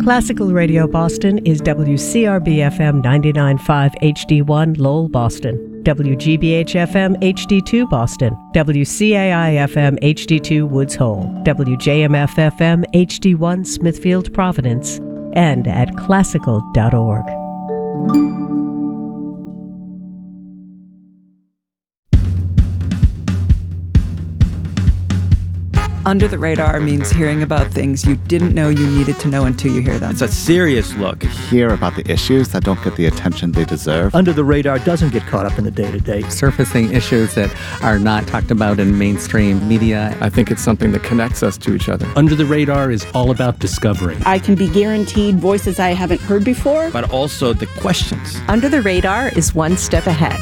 Classical Radio Boston is WCRB-FM 99.5 HD1 Lowell, Boston, WGBH-FM HD2 Boston, WCAI-FM HD2 Woods Hole, WJMF-FM HD1 Smithfield, Providence, and at classical.org. Under the Radar means hearing about things you didn't know you needed to know until you hear them. It's a serious look. Hear about the issues that don't get the attention they deserve. Under the Radar doesn't get caught up in the day-to-day. Surfacing issues that are not talked about in mainstream media. I think it's something that connects us to each other. Under the Radar is all about discovery. I can be guaranteed voices I haven't heard before. But also the questions. Under the Radar is one step ahead.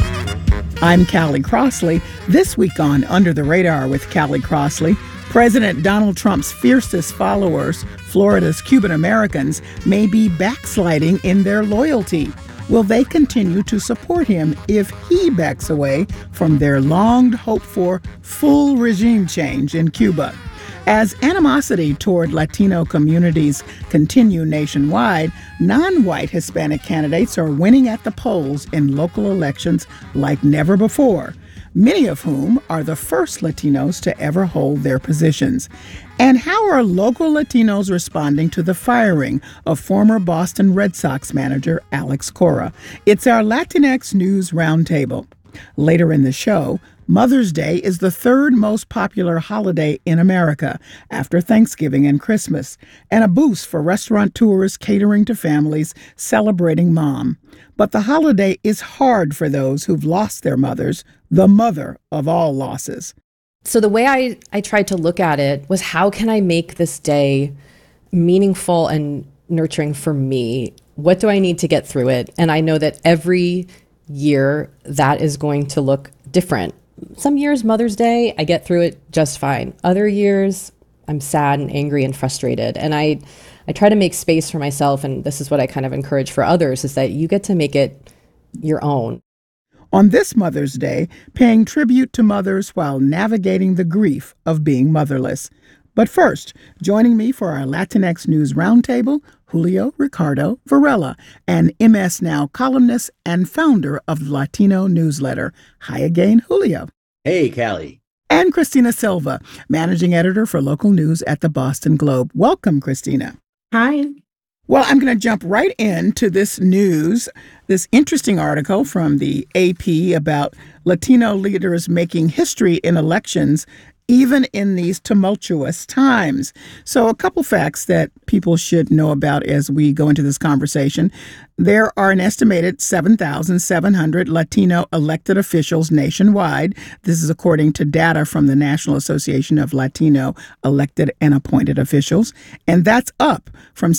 I'm Callie Crossley. This week on Under the Radar with Callie Crossley, President Donald Trump's fiercest followers, Florida's Cuban Americans, may be backsliding in their loyalty. Will they continue to support him if he backs away from their long-hoped-for full regime change in Cuba? As animosity toward Latino communities continue nationwide, non-white Hispanic candidates are winning at the polls in local elections like never before, many of whom are the first Latinos to ever hold their positions. And how are local Latinos responding to the firing of former Boston Red Sox manager Alex Cora? It's our Latinx News Roundtable. Later in the show, Mother's Day is the third most popular holiday in America after Thanksgiving and Christmas, and a boost for restaurateurs catering to families celebrating Mom. But the holiday is hard for those who've lost their mothers, the mother of all losses. So the way I tried to look at it was, how can I make this day meaningful and nurturing for me? What do I need to get through it? And I know that every year that is going to look different. Some years, Mother's Day, I get through it just fine. Other years, I'm sad and angry and frustrated. And I try to make space for myself, and this is what I kind of encourage for others, is that you get to make it your own. On this Mother's Day, paying tribute to mothers while navigating the grief of being motherless. But first, joining me for our Latinx News Roundtable, Julio Ricardo Varela, an MS Now columnist and founder of the Latino newsletter. Hi again, Julio. Hey, Callie. And Christina Silva, managing editor for local news at the Boston Globe. Welcome, Christina. Hi. Well, I'm going to jump right into this news, this interesting article from the AP about Latino leaders making history in elections, even in these tumultuous times. So a couple facts that people should know about as we go into this conversation. There are an estimated 7,700 Latino elected officials nationwide. This is according to data from the National Association of Latino Elected and Appointed Officials. And that's up from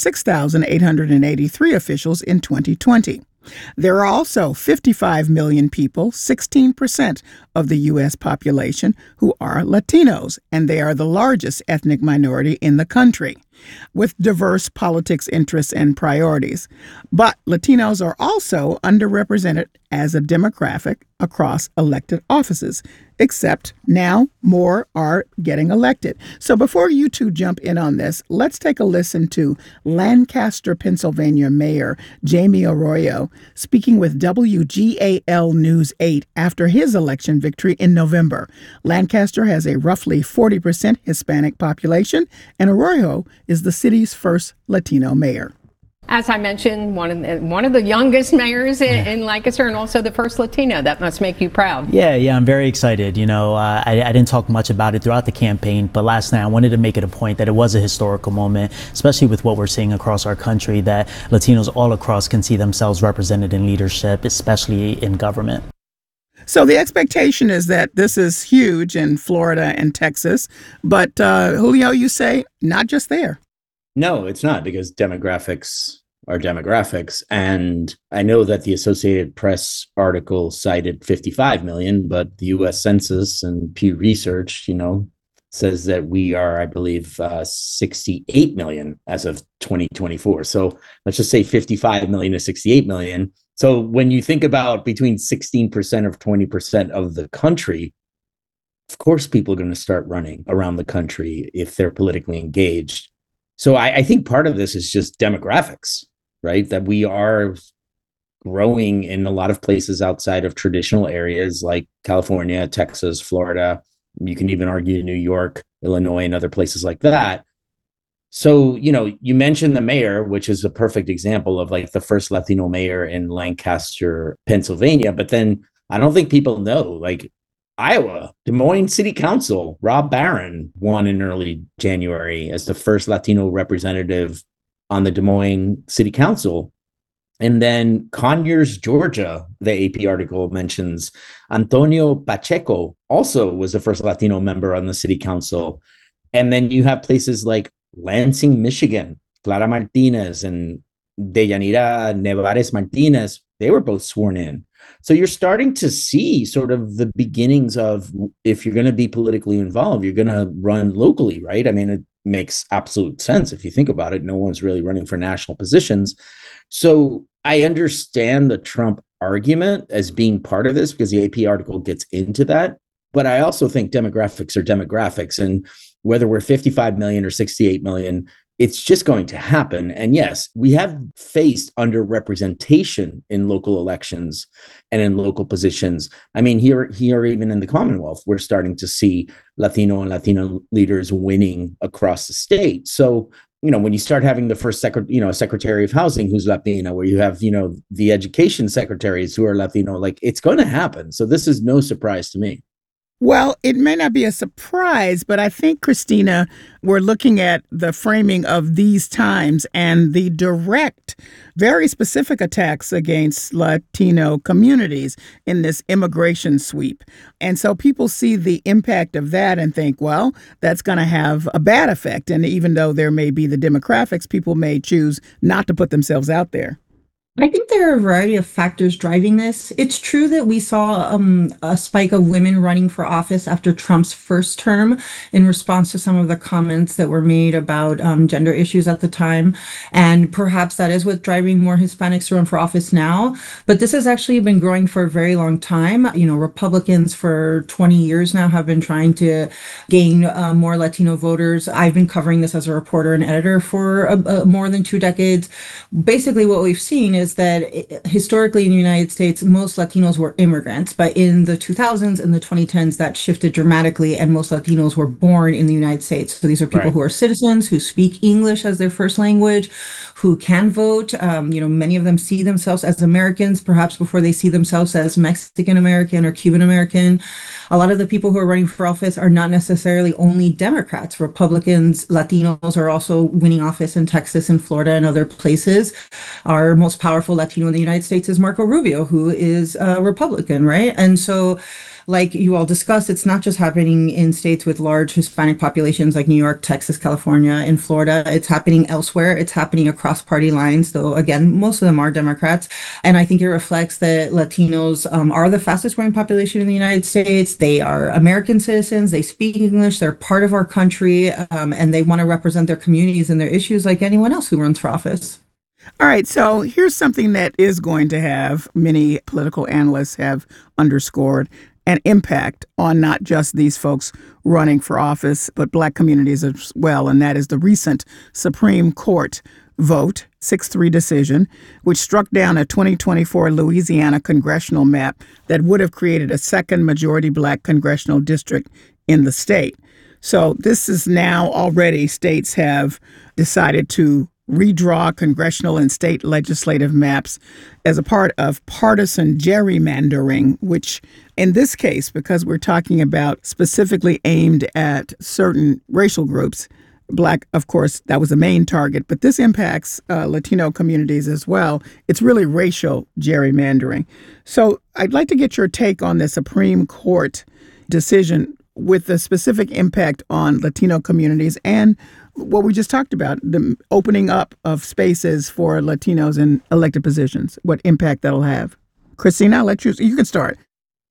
6,883 officials in 2020. There are also 55 million people, 16% of the U.S. population, who are Latinos, and they are the largest ethnic minority in the country, with diverse politics interests and priorities. But Latinos are also underrepresented as a demographic across elected offices, except now more are getting elected. So before you two jump in on this, let's take a listen to Lancaster, Pennsylvania Mayor Jamie Arroyo speaking with WGAL News 8 after his election victory in November. Lancaster has a roughly 40% Hispanic population, and Arroyo is the city's first Latino mayor. As I mentioned, one of the youngest mayors in Lancaster, and also the first Latino. That must make you proud. Yeah, I'm very excited. You know, I didn't talk much about it throughout the campaign, but last night I wanted to make it a point that it was a historical moment, especially with what we're seeing across our country, that Latinos all across can see themselves represented in leadership, especially in government. So the expectation is that this is huge in Florida and Texas, but Julio, you say not just there. No, it's not, because demographics are demographics. And I know that the Associated Press article cited 55 million, but the U.S. Census and Pew Research, says that we are, I believe, 68 million as of 2024. So let's just say 55 million to 68 million. So when you think about between 16% or 20% of the country, of course, people are going to start running around the country if they're politically engaged. So I think part of this is just demographics, right? That we are growing in a lot of places outside of traditional areas like California, Texas, Florida. You can even argue New York, Illinois, and other places like that. So, you mentioned the mayor, which is a perfect example of like the first Latino mayor in Lancaster, Pennsylvania. But then I don't think people know, like Iowa, Des Moines City Council, Rob Barron won in early January as the first Latino representative on the Des Moines City Council. And then Conyers, Georgia, the AP article mentions Antonio Pacheco also was the first Latino member on the city council. And then you have places like Lansing, Michigan, Clara Martinez and Deyanira Nevares Martinez. They were both sworn in. So you're starting to see sort of the beginnings of, if you're going to be politically involved, you're going to run locally, right? I mean, it makes absolute sense if you think about it. No one's really running for national positions. So I understand the Trump argument as being part of this because the AP article gets into that. But I also think demographics are demographics. And whether we're 55 million or 68 million, it's just going to happen. And yes, we have faced underrepresentation in local elections and in local positions. I mean, here even in the Commonwealth, we're starting to see Latino and Latino leaders winning across the state. So, when you start having the first secretary of housing who's Latino, where you have, the education secretaries who are Latino, like it's going to happen. So this is no surprise to me. Well, it may not be a surprise, but I think, Christina, we're looking at the framing of these times and the direct, very specific attacks against Latino communities in this immigration sweep. And so people see the impact of that and think, well, that's going to have a bad effect. And even though there may be the demographics, people may choose not to put themselves out there. I think there are a variety of factors driving this. It's true that we saw a spike of women running for office after Trump's first term in response to some of the comments that were made about gender issues at the time. And perhaps that is what's driving more Hispanics to run for office now. But this has actually been growing for a very long time. Republicans for 20 years now have been trying to gain more Latino voters. I've been covering this as a reporter and editor for more than 2 decades. Basically, what we've seen is that historically in the United States, most Latinos were immigrants, but in the 2000s and the 2010s, that shifted dramatically, and most Latinos were born in the United States. So these are people who are citizens, who speak English as their first language, who can vote. Many of them see themselves as Americans, perhaps before they see themselves as Mexican American or Cuban American. A lot of the people who are running for office are not necessarily only Democrats. Republicans, Latinos are also winning office in Texas and Florida and other places. Our most powerful Latino in the United States is Marco Rubio, who is a Republican, right? And so, like you all discussed, it's not just happening in states with large Hispanic populations like New York, Texas, California, and Florida. It's happening elsewhere. It's happening across party lines, though, again, most of them are Democrats. And I think it reflects that Latinos are the fastest growing population in the United States. They are American citizens. They speak English. They're part of our country, and they want to represent their communities and their issues like anyone else who runs for office. All right, so here's something that is going to have, many political analysts have underscored, an impact on not just these folks running for office, but Black communities as well. And that is the recent Supreme Court vote, 6-3 decision, which struck down a 2024 Louisiana congressional map that would have created a second majority Black congressional district in the state. So this is now already states have decided to redraw congressional and state legislative maps as a part of partisan gerrymandering, which in this case, because we're talking about specifically aimed at certain racial groups, Black, of course, that was the main target, but this impacts Latino communities as well. It's really racial gerrymandering. So I'd like to get your take on the Supreme Court decision with the specific impact on Latino communities and what we just talked about, the opening up of spaces for Latinos in elected positions, what impact that'll have. Christina, I'll let you can start.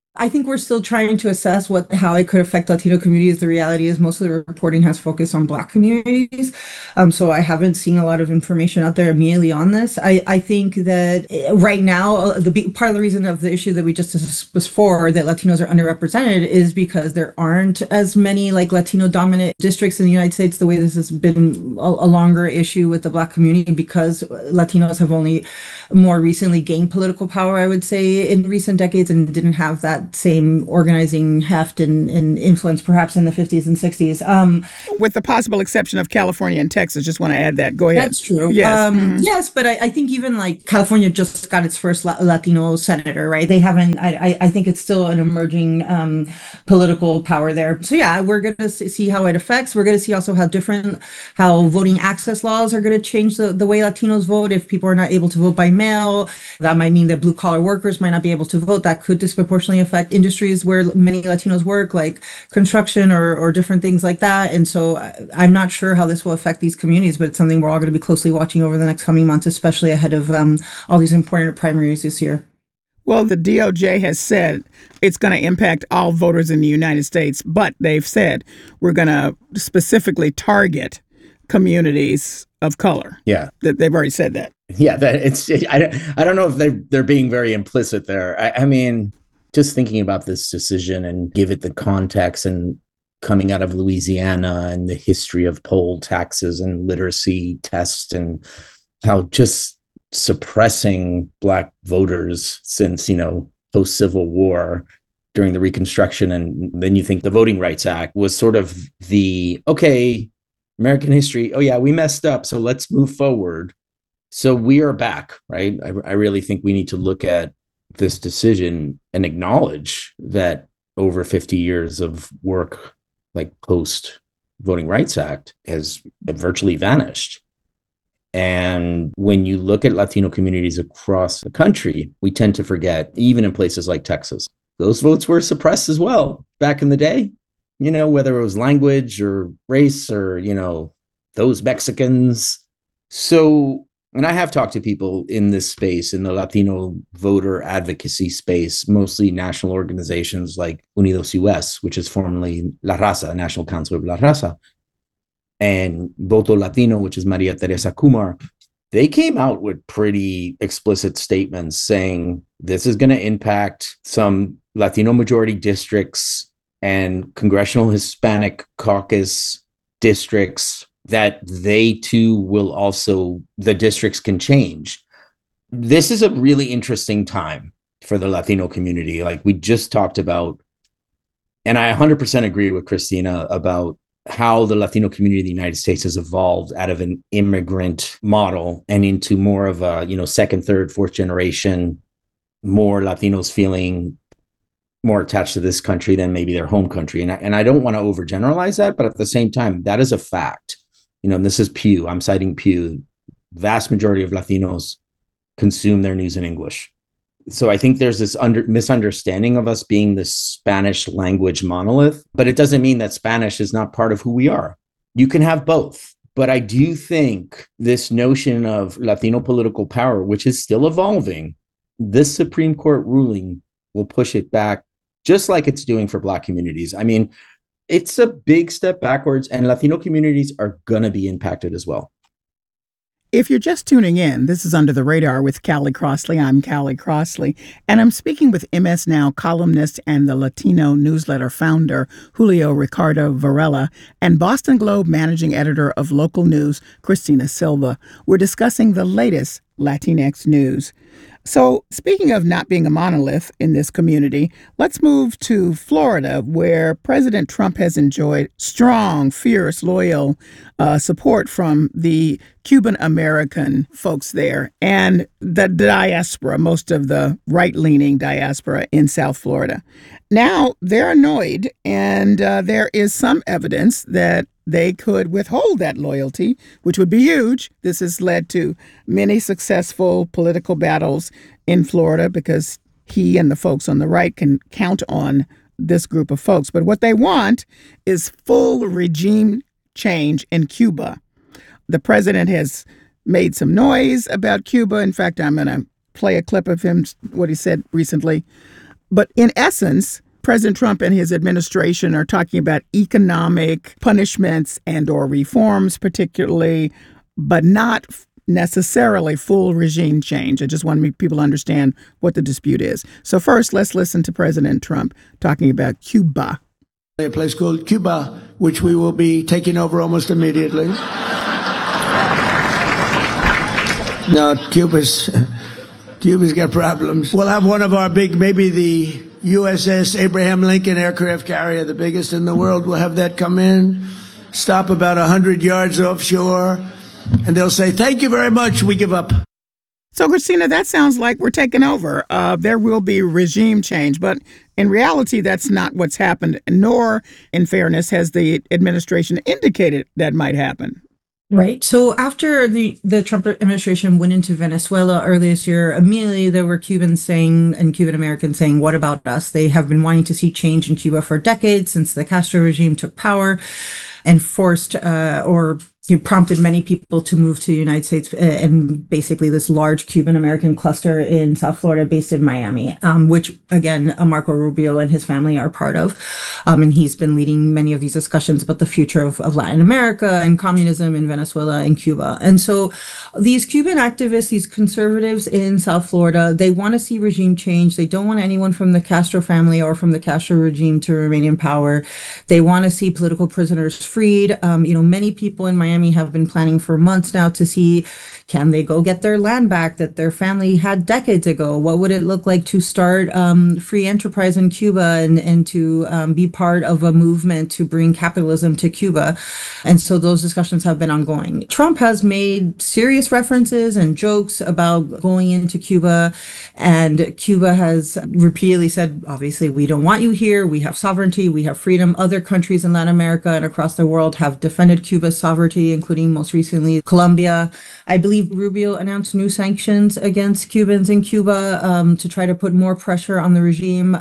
I think we're still trying to assess how it could affect Latino communities. The reality is most of the reporting has focused on Black communities. So I haven't seen a lot of information out there immediately on this. I think that right now, part of the reason of the issue that we just discussed before, that Latinos are underrepresented, is because there aren't as many like Latino dominant districts in the United States, the way this has been a longer issue with the Black community, because Latinos have only more recently gained political power, I would say, in recent decades, and didn't have that same organizing heft and influence perhaps in the 50s and 60s. With the possible exception of California and Texas, just want to add that. Go ahead. That's true. Yes, yes, but I think even like California just got its first Latino senator, right? They haven't, I think it's still an emerging political power there. So yeah, we're going to see how it affects. We're going to see also how voting access laws are going to change the way Latinos vote. If people are not able to vote by mail, that might mean that blue collar workers might not be able to vote. That could disproportionately affect industries where many Latinos work, like construction or different things like that. And so I'm not sure how this will affect these communities, but it's something we're all going to be closely watching over the next coming months, especially ahead of all these important primaries this year. Well, the DOJ has said it's going to impact all voters in the United States, but they've said we're going to specifically target communities of color. Yeah, they've already said that. Yeah, I don't know if they're being very implicit there. I mean, just thinking about this decision and give it the context and coming out of Louisiana and the history of poll taxes and literacy tests and how just suppressing Black voters since, post-Civil War during the Reconstruction. And then you think the Voting Rights Act was sort of American history. Oh yeah, we messed up. So let's move forward. So we are back, right? I really think we need to look at this decision and acknowledge that over 50 years of work, like post Voting Rights Act, has virtually vanished. And when you look at Latino communities across the country, we tend to forget, even in places like Texas, those votes were suppressed as well back in the day, whether it was language or race or, those Mexicans. So, and I have talked to people in this space, in the Latino voter advocacy space, mostly national organizations like Unidos US, which is formerly La Raza, National Council of La Raza, and Voto Latino, which is Maria Teresa Kumar. They came out with pretty explicit statements saying this is going to impact some Latino majority districts and Congressional Hispanic Caucus districts, that they too will also, the districts can change. This is a really interesting time for the Latino community. Like we just talked about, and I 100% agree with Christina about how the Latino community of the United States has evolved out of an immigrant model and into more of a, second, third, fourth generation, more Latinos feeling more attached to this country than maybe their home country. And I don't want to overgeneralize that, but at the same time, that is a fact. And this is Pew. I'm citing Pew. Vast majority of Latinos consume their news in English. So I think there's this misunderstanding of us being this Spanish language monolith, but it doesn't mean that Spanish is not part of who we are. You can have both. But I do think this notion of Latino political power, which is still evolving, this Supreme Court ruling will push it back, just like it's doing for Black communities. I mean, it's a big step backwards, and Latino communities are going to be impacted as well. If you're just tuning in, this is Under the Radar with Callie Crossley. I'm Callie Crossley, and I'm speaking with MS Now columnist and the Latino newsletter founder, Julio Ricardo Varela, and Boston Globe managing editor of local news, Christina Silva. We're discussing the latest Latinx news. So speaking of not being a monolith in this community, let's move to Florida, where President Trump has enjoyed strong, fierce, loyal support from the Cuban-American folks there and the diaspora, most of the right-leaning diaspora in South Florida. Now they're annoyed, and there is some evidence that they could withhold that loyalty, which would be huge. This has led to many successful political battles in Florida because he and the folks on the right can count on this group of folks. But what they want is full regime change in Cuba. The president has made some noise about Cuba. In fact, I'm going to play a clip of him, what he said recently. But in essence, President Trump and his administration are talking about economic punishments and or reforms particularly, but not necessarily full regime change. I just want people to understand what the dispute is. So first, let's listen to President Trump talking about Cuba. A place called Cuba, which we will be taking over almost immediately. No, Cuba's got problems. We'll have one of our big, maybe the USS Abraham Lincoln aircraft carrier, the biggest in the world. We'll have that come in, stop about 100 yards offshore, and they'll say, "Thank you very much, we give up." So, Christina, that sounds like we're taking over. There will be regime change, but in reality, that's not what's happened, nor, in fairness, has the administration indicated that might happen. Right. So after the Trump administration went into Venezuela earlier this year, immediately there were Cubans saying, and Cuban Americans saying, what about us? They have been wanting to see change in Cuba for decades since the Castro regime took power and forced prompted many people to move to the United States and basically this large Cuban American cluster in South Florida based in Miami, which again, Marco Rubio and his family are part of. And he's been leading many of these discussions about the future of Latin America and communism in Venezuela and Cuba. And so these Cuban activists, these conservatives in South Florida, they want to see regime change. They don't want anyone from the Castro family or from the Castro regime to remain in power. They want to see political prisoners freed. Many people in Miami have been planning for months now to see, can they go get their land back that their family had decades ago? What would it look like to start free enterprise in Cuba and to be part of a movement to bring capitalism to Cuba? And so those discussions have been ongoing. Trump has made serious references and jokes about going into Cuba, and Cuba has repeatedly said, obviously, we don't want you here. We have sovereignty. We have freedom. Other countries in Latin America and across the world have defended Cuba's sovereignty, including most recently Colombia. I believe Rubio announced new sanctions against Cubans in Cuba to try to put more pressure on the regime.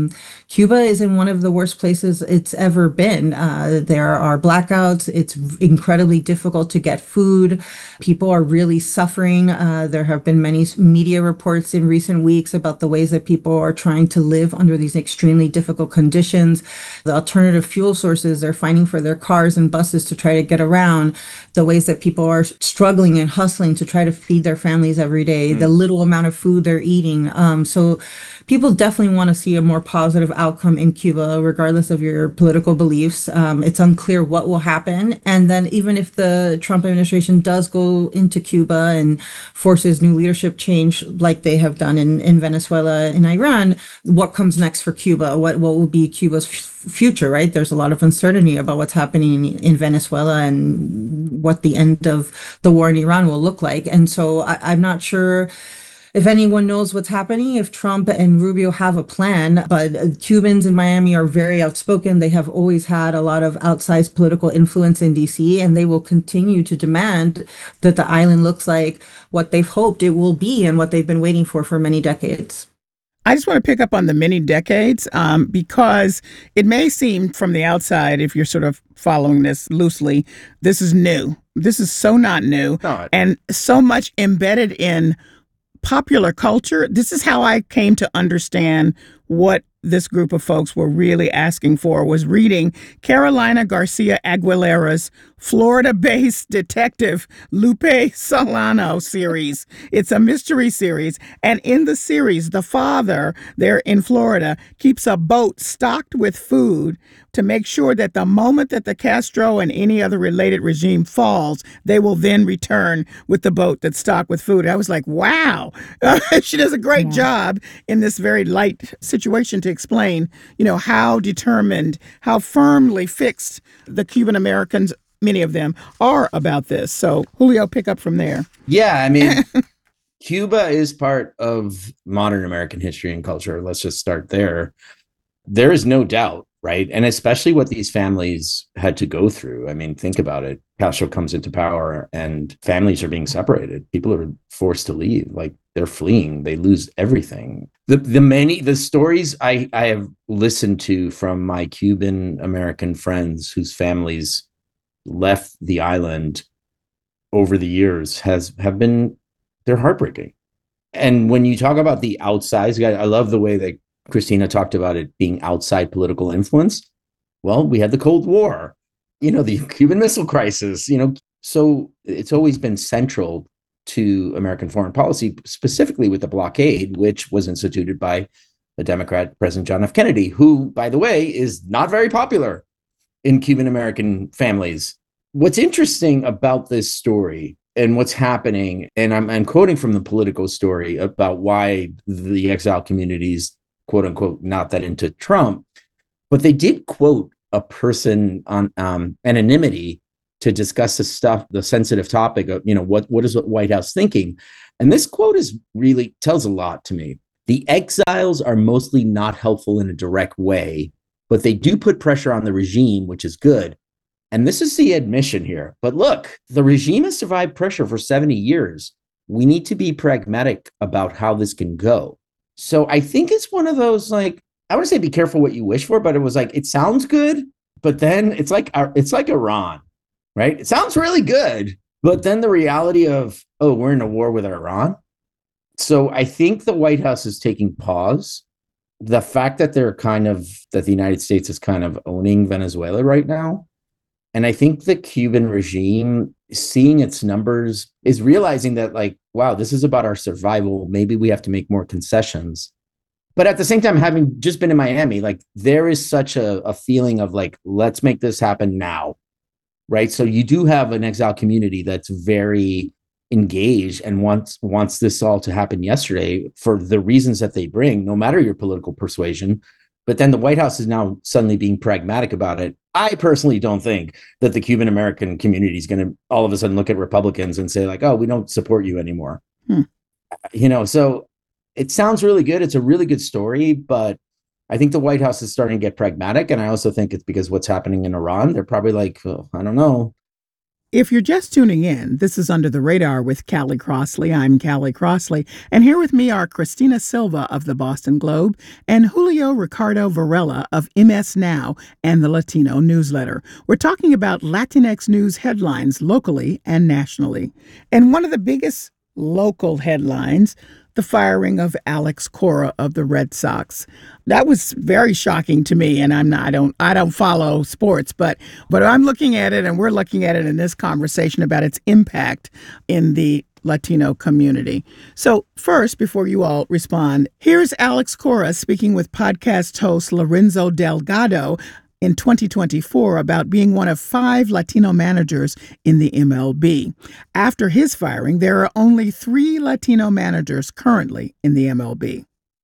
Cuba is in one of the worst places it's ever been. There are blackouts. It's incredibly difficult to get food. People are really suffering. There have been many media reports in recent weeks about the ways that people are trying to live under these extremely difficult conditions. The alternative fuel sources they're finding for their cars and buses to try to get around, the ways that people are struggling and hustling to try to feed their families every day, the little amount of food they're eating. So people definitely want to see a more positive outcome in Cuba, regardless of your political beliefs. It's unclear what will happen. And then even if the Trump administration does go into Cuba and forces new leadership change like they have done in Venezuela and Iran, what comes next for Cuba? What will be Cuba's future, right? There's a lot of uncertainty about what's happening in Venezuela and what the end of the war in Iran will look like. And so I'm not sure if anyone knows what's happening, if Trump and Rubio have a plan, but Cubans in Miami are very outspoken. They have always had a lot of outsized political influence in DC, and they will continue to demand that the island looks like what they've hoped it will be and what they've been waiting for many decades. I just want to pick up on the many decades because it may seem from the outside, if you're sort of following this loosely, this is new. This is so not new and so much embedded in popular culture. This is how I came to understand what this group of folks were really asking for, was reading Carolina Garcia Aguilera's Florida-based detective Lupe Solano series. It's a mystery series. And in the series, the father there in Florida keeps a boat stocked with food to make sure that the moment that the Castro and any other related regime falls, they will then return with the boat that's stocked with food. I was like, wow, she does a great job in this very light situation to explain, how determined, how firmly fixed the Cuban Americans, many of them, are about this. So Julio, pick up from there. Yeah, I mean, Cuba is part of modern American history and culture. Let's just start there. There is no doubt, right? And especially what these families had to go through. I mean, think about it. Castro comes into power and families are being separated. People are forced to leave. Like, they're fleeing. They lose everything. The stories I have listened to from my Cuban American friends whose families left the island over the years have been, they're heartbreaking. And when you talk about the outsized guy, I love the way that Christina talked about it being outside political influence. Well, we had the Cold War, the Cuban Missile Crisis, so it's always been central to American foreign policy, specifically with the blockade, which was instituted by the Democrat President John F. Kennedy, who, by the way, is not very popular in Cuban American families. What's interesting about this story and what's happening, and I'm quoting from the Politico story about why the exile community's quote unquote not that into Trump, but they did quote a person on anonymity to discuss the sensitive topic of, what is the White House thinking? And this quote really tells a lot to me. The exiles are mostly not helpful in a direct way, but they do put pressure on the regime, which is good. And this is the admission here. But look, the regime has survived pressure for 70 years. We need to be pragmatic about how this can go. So I think it's one of those, like, I would say be careful what you wish for, but it was like, it sounds good, but then it's like Iran, right? It sounds really good, but then the reality of, oh, we're in a war with Iran. So I think the White House is taking pause. The fact that that the United States is kind of owning Venezuela right now. And I think the Cuban regime, seeing its numbers, is realizing that, like, wow, this is about our survival. Maybe we have to make more concessions. But at the same time, having just been in Miami, like, there is such a feeling of like, let's make this happen now, right? So you do have an exile community that's very engaged and wants this all to happen yesterday for the reasons that they bring, no matter your political persuasion. But then the White House is now suddenly being pragmatic about it. I personally don't think that the Cuban American community is going to all of a sudden look at Republicans and say like, oh, we don't support you anymore. So it sounds really good. It's a really good story, but I think the White House is starting to get pragmatic. And I also think it's because what's happening in Iran. They're probably like, oh, I don't know. If you're just tuning in, this is Under the Radar with Callie Crossley. I'm Callie Crossley, and here with me are Christina Silva of the Boston Globe and Julio Ricardo Varela of MS Now and the Latino Newsletter. We're talking about Latinx news headlines locally and nationally. And one of the biggest local headlines, the firing of Alex Cora of the Red Sox. That was very shocking to me, and I don't follow sports, but I'm looking at it, and we're looking at it in this conversation about its impact in the Latino community. So first, before you all respond, here's Alex Cora speaking with podcast host Lorenzo Delgado in 2024 about being one of 5 Latino managers in the MLB. After his firing, there are only 3 Latino managers currently in the MLB.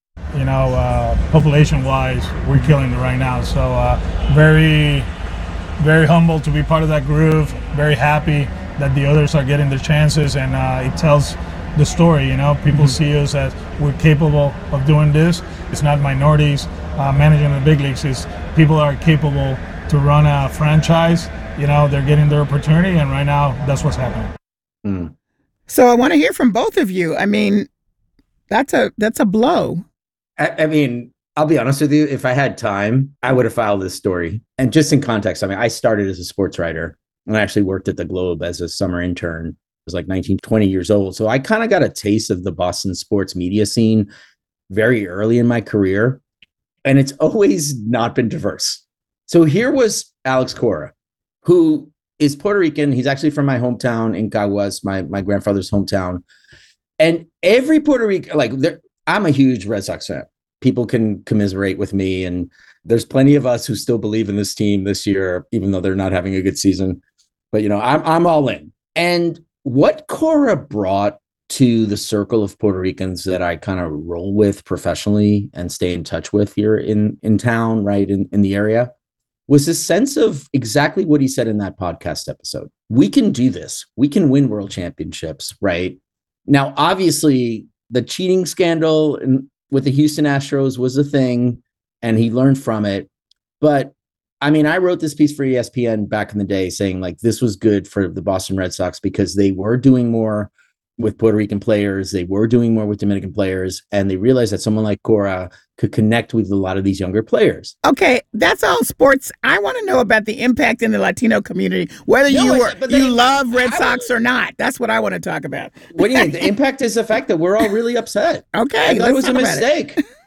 Population-wise, we're killing it right now. So very, very humbled to be part of that groove. Very happy that the others are getting their chances, and it tells the story. People see us as we're capable of doing this. It's not minorities managing the big leagues. It's people are capable to run a franchise. They're getting their opportunity, and right now that's what's happening. So I want to hear from both of you. I mean, that's a blow. I mean, I'll be honest with you. If I had time, I would have filed this story. And just in context, I mean, I started as a sports writer, and I actually worked at the Globe as a summer intern. I was like 19, 20 years old. So I kind of got a taste of the Boston sports media scene very early in my career. And it's always not been diverse. So here was Alex Cora, who is Puerto Rican. He's actually from my hometown in Caguas, my grandfather's hometown. And every Puerto Rican, I'm a huge Red Sox fan. People can commiserate with me. And there's plenty of us who still believe in this team this year, even though they're not having a good season. But, I'm all in. And what Cora brought to the circle of Puerto Ricans that I kind of roll with professionally and stay in touch with here in town, right, in the area, was this sense of exactly what he said in that podcast episode. We can do this. We can win world championships, right? Now, obviously, the cheating scandal with the Houston Astros was a thing, and he learned from it. But, I mean, I wrote this piece for ESPN back in the day saying, like, this was good for the Boston Red Sox because they were doing more with Puerto Rican players. They were doing more with Dominican players, and they realized that someone like Cora could connect with a lot of these younger players. Okay, that's all sports. I want to know about the impact in the Latino community, whether you love Red Sox or not. That's what I want to talk about. What do you mean? The impact is the fact that we're all really upset. Okay, I thought it was a mistake.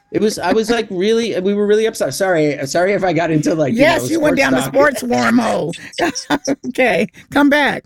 I was like really, we were really upset. Sorry if I got into like, yes, you went down the sports wormhole. Okay, come back.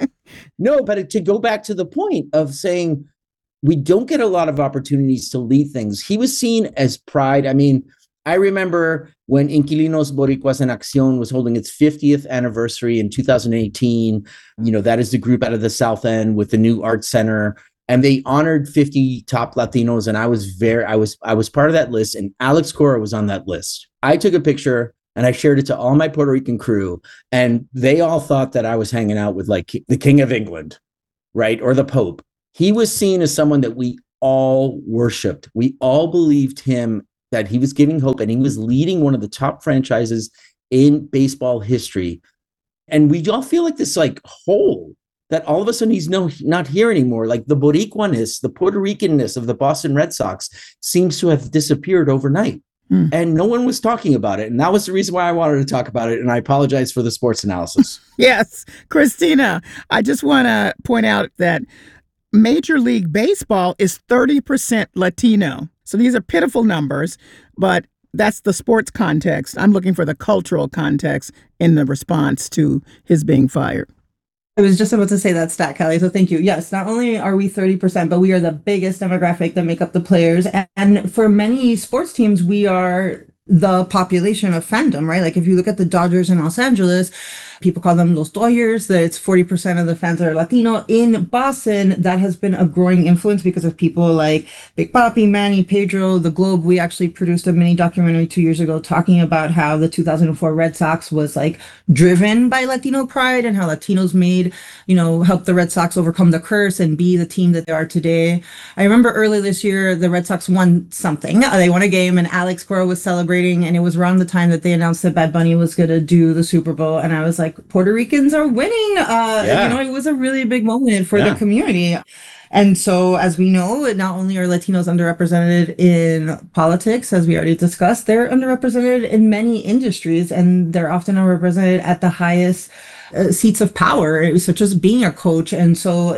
No, but to go back to the point of saying we don't get a lot of opportunities to lead things. He was seen as pride. I mean, I remember when Inquilinos Boricuas en Acción was holding its 50th anniversary in 2018. That is the group out of the South End with the new art center. And they honored 50 top Latinos, and I was part of that list, and Alex Cora was on that list. I took a picture and I shared it to all my Puerto Rican crew, and they all thought that I was hanging out with like the King of England, right? Or the Pope. He was seen as someone that we all worshiped. We all believed him, that he was giving hope, and he was leading one of the top franchises in baseball history. And we all feel like this like hole that all of a sudden he's not here anymore. Like the Boricuaness, the Puerto Ricanness of the Boston Red Sox seems to have disappeared overnight. And no one was talking about it. And that was the reason why I wanted to talk about it. And I apologize for the sports analysis. Yes. Christina, I just want to point out that Major League Baseball is 30% Latino. So these are pitiful numbers, but that's the sports context. I'm looking for the cultural context in the response to his being fired. I was just about to say that stat, Kelly, so thank you. Yes, not only are we 30%, but we are the biggest demographic that make up the players. And for many sports teams, we are the population of fandom, right? Like if you look at the Dodgers in Los Angeles, people call them Los Dodgers, that it's 40% of the fans that are Latino. In Boston, that has been a growing influence because of people like Big Papi, Manny, Pedro, The Globe. We actually produced a mini documentary 2 years ago talking about how the 2004 Red Sox was like driven by Latino pride and how Latinos made, helped the Red Sox overcome the curse and be the team that they are today. I remember early this year, the Red Sox won something. They won a game and Alex Cora was celebrating, and it was around the time that they announced that Bad Bunny was going to do the Super Bowl. And I was like, Puerto Ricans are winning. It was a really big moment for the community. And so, as we know, not only are Latinos underrepresented in politics, as we already discussed, they're underrepresented in many industries, and they're often underrepresented at the highest seats of power, such as being a coach. And so,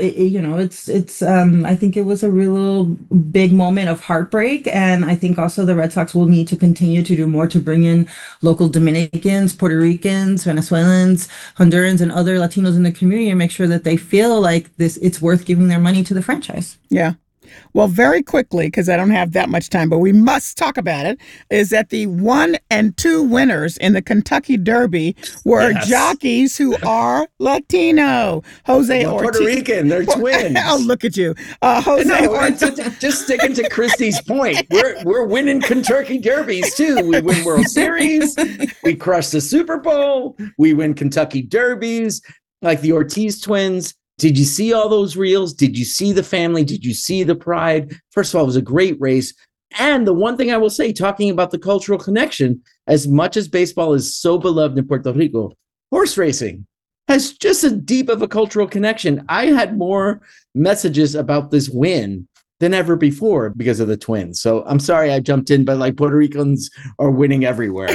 I think it was a real big moment of heartbreak. And I think also the Red Sox will need to continue to do more to bring in local Dominicans, Puerto Ricans, Venezuelans, Hondurans, and other Latinos in the community and make sure that they feel like it's worth giving their money to the franchise. Yeah. Well, very quickly, because I don't have that much time, but we must talk about it, is that the 1 and 2 winners in the Kentucky Derby were jockeys who are Latino. Jose Ortiz. Puerto Rican, they're twins. Oh, look at you. Jose Ortiz. Just sticking to Christy's point. We're winning Kentucky Derbies, too. We win World Series. We crush the Super Bowl. We win Kentucky Derbies, like the Ortiz twins. Did you see all those reels? Did you see the family? Did you see the pride? First of all, it was a great race. And the one thing I will say, talking about the cultural connection, as much as baseball is so beloved in Puerto Rico, horse racing has just as deep of a cultural connection. I had more messages about this win than ever before because of the twins. So I'm sorry I jumped in, but like Puerto Ricans are winning everywhere.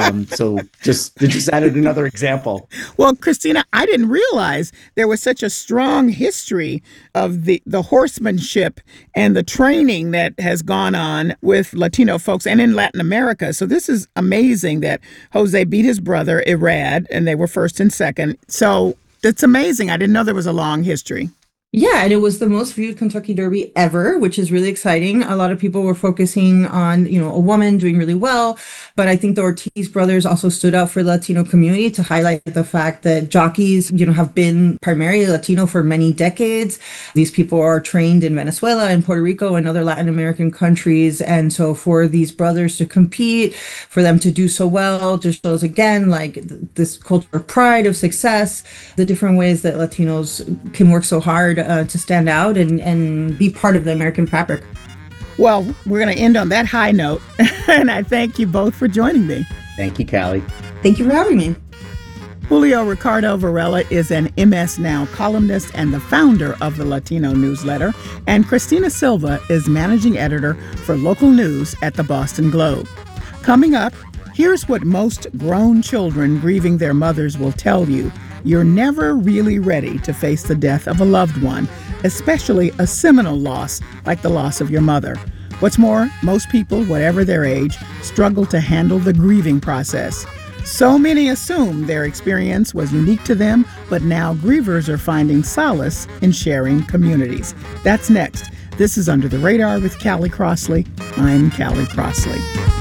So just added another example. Well, Christina, I didn't realize there was such a strong history of the horsemanship and the training that has gone on with Latino folks and in Latin America. So this is amazing that Jose beat his brother, Irad, and they were first and second. So it's amazing. I didn't know there was a long history. Yeah, and it was the most viewed Kentucky Derby ever, which is really exciting. A lot of people were focusing on, a woman doing really well, but I think the Ortiz brothers also stood out for the Latino community to highlight the fact that jockeys, have been primarily Latino for many decades. These people are trained in Venezuela and Puerto Rico and other Latin American countries. And so for these brothers to compete, for them to do so well, just shows again, like this culture of pride, of success, the different ways that Latinos can work so hard to stand out and be part of the American fabric. Well, we're going to end on that high note. And I thank you both for joining me. Thank you, Callie. Thank you for having me. Julio Ricardo Varela is an MS Now columnist and the founder of the Latino newsletter. And Christina Silva is managing editor for local news at the Boston Globe. Coming up, here's what most grown children grieving their mothers will tell you. You're never really ready to face the death of a loved one, especially a seminal loss like the loss of your mother. What's more, most people, whatever their age, struggle to handle the grieving process. So many assume their experience was unique to them, but now grievers are finding solace in sharing communities. That's next. This is Under the Radar with Callie Crossley. I'm Callie Crossley.